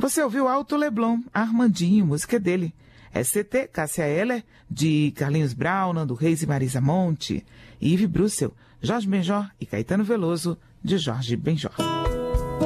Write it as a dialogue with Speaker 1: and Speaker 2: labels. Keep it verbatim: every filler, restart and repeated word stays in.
Speaker 1: Você ouviu Alto Leblon, Armandinho, música dele. S C T, Cássia Eller, de Carlinhos Brown, Nando Reis e Marisa Monte. Yves Brussel, Jorge Benjor e Caetano Veloso, de Jorge Benjor.